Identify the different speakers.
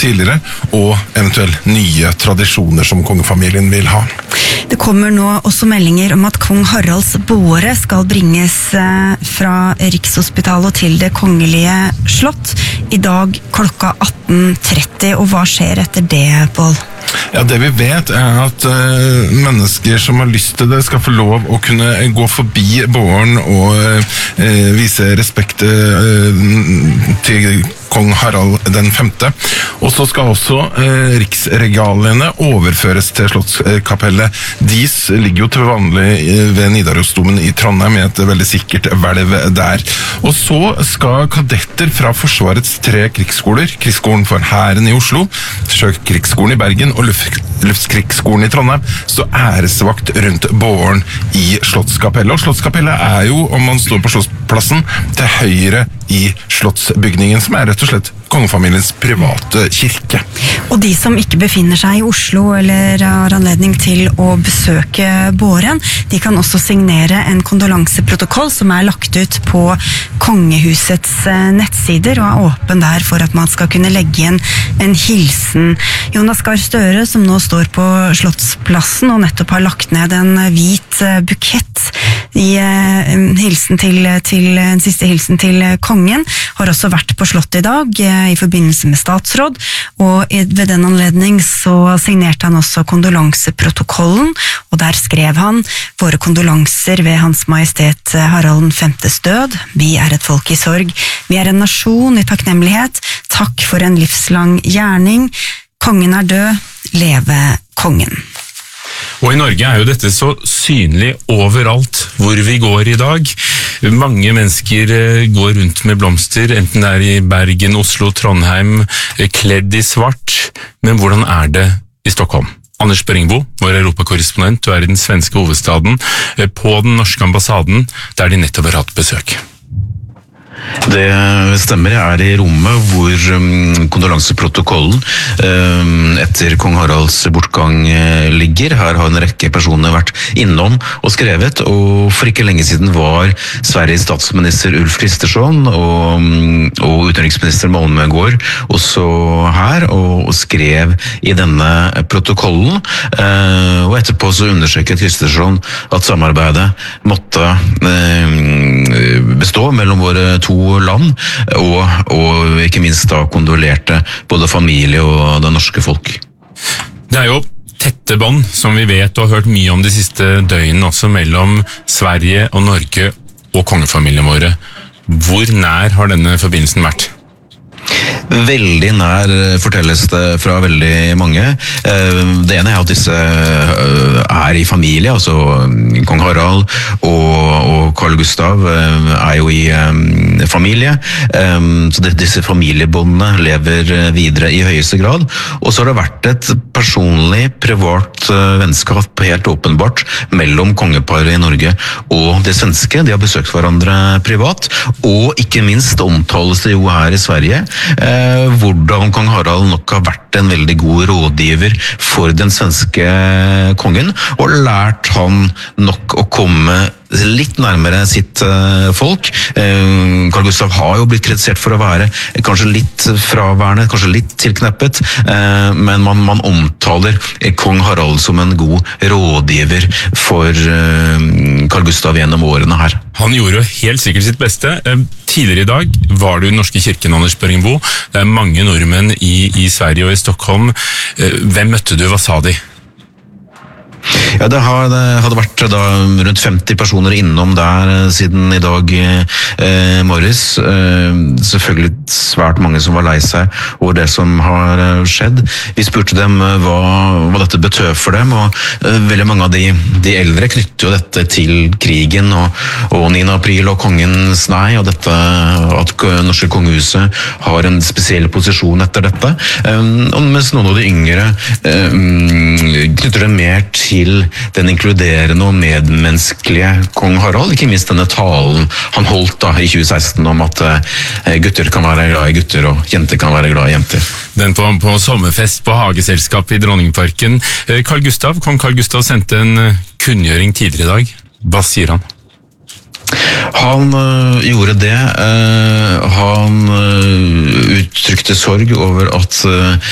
Speaker 1: tidligere, og eventuelt nye tradisjoner som kongefamilien vil ha.
Speaker 2: Det kommer nå også meldinger om at kong Haralds båre skal bringes fra Rikshospitalet til Det kongelige slott i dag klokka 18:30, og hva skjer etter det, Pål?
Speaker 1: Ja, det vi vet at mennesker som har lyst til det skal få lov å kunne gå forbi båren og vise respekt til kong Harald den 5. Og så skal også riksregaliene overføres til Slottskapellet. De ligger jo til vanlig ved Nidarosdomen i Trondheim i et veldig sikkert hvelv der. Og så skal kadetter fra Forsvarets 3 krigsskoler, Krigsskolen for Hæren i Oslo, Sjøkrigsskolen i Bergen og Luftkrigsskolen i Trondheim, så æresvakt rundt båren i Slottskapellet. Og Slottskapellet er jo, om man står på Slottsplassen, til høyre i Slottsbygningen, som er rett og slett kongefamiliens private kirke.
Speaker 2: Og de som ikke befinner seg i Oslo eller har anledning til å besøke båren, de kan også signere en kondolanseprotokoll som er lagt ut på kongehusets nettsider og er åpen der for at man skal kunne legge igjen en hilsen. Jonas Gahr Støre, som nå står på Slottsplassen og nettopp har lagt ned en hvit bukett i en siste hilsen til kongen, har også vært på slottet i dag i forbindelse med statsråd, og ved den anledning så signerte han også kondolanseprotokollen, og der skrev han: våre kondolanser ved Hans Majestet Harald 5.s død. Vi er et folk i sorg. Vi er en nasjon i takknemlighet. Takk for en livslang gjerning. Kongen er død. Leve kongen.
Speaker 3: Og i Norge er jo dette så synlig overalt hvor vi går i dag. Mange mennesker går rundt med blomster, enten det er i Bergen, Oslo, Trondheim, kledd i svart. Men hvordan er det i Stockholm? Anders Børingbo, vår europakorrespondent, du er i den svenske hovedstaden, på den norske ambassaden, der de nettopp har hatt besøk.
Speaker 4: Det stemmer, jeg er i rommet hvor kondolanseprotokollen etter kong Haralds bortgang ligger. Her har en rekke personer vært innom og skrevet, og for ikke lenge siden var Sveriges statsminister Ulf Kristersson og utenriksminister Malmegård også her og skrev i denne protokollen. Og etterpå så understreket Kristersson at samarbeidet måtte bestå mellom våre to land, og ikke minst da kondolerte både familie og det norske folk.
Speaker 3: Det er jo tette bånd, som vi vet og har hørt mye om de siste døgnene også, mellom Sverige og Norge og kongefamilien våre. Hvor nær har denne forbindelsen vært?
Speaker 4: Veldig nær, fortelles det fra veldig mange. Det ene er at disse er i familie, altså kong Harald og Carl Gustav er jo i familie, så disse familiebåndene lever videre i høyeste grad. Og så har det vært et personlig, privat vennskap, helt åpenbart, mellom kongeparet i Norge og det svenske. De har besøkt hverandre privat, og ikke minst omtales det jo her i Sverige, hvordan kong Harald nok har vært en veldig god rådgiver for den svenske kongen, og lært han nok å komme litt nærmere sitt folk. Carl Gustav har jo blitt kritisert for å være kanskje litt fraværende, kanskje litt tilkneppet, men man omtaler kong Harald som en god rådgiver for Carl Gustav gjennom årene her.
Speaker 3: Han gjorde jo helt sikkert sitt beste. Tidligere i dag var du i Den norske kirken, Anders Børingbo. Det er mange nordmenn i Sverige og i Stockholm. Hvem møtte du? Hva sa de?
Speaker 4: Ja, det hadde vært da rundt 50 personer innom der siden i dag morges. Selvfølgelig svært mange som var lei seg over det som har skjedd. Vi spurte dem hva dette betød for dem, og veldig mange av de eldre knytter jo dette til krigen og 9. april og kongens nei, og dette at norske kongehuset har en spesiell posisjon etter dette. Mens noen av de yngre knytter det mer til den inkluderende og medmenneskelige kong Harald, ikke minst denne talen han holdt da i 2016 om at gutter kan være glad i gutter og jenter kan være glad i jenter.
Speaker 3: Den på sommerfest på Hageselskapet i Dronningparken. Kong Carl Gustav sendte en kunngjøring tidligere i dag. Hva sier han?
Speaker 4: Han gjorde det. Han uttrykte sorg over at